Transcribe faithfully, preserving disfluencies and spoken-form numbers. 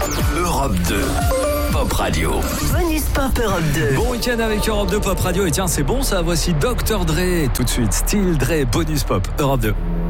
Europe deux. Pop Radio. Bonus Pop Europe deux. Bon week-end avec Europe deux Pop Radio. Et tiens, c'est bon ça, voici docteur Dre. Tout de suite, Still Dre, Bonus Pop Europe deux.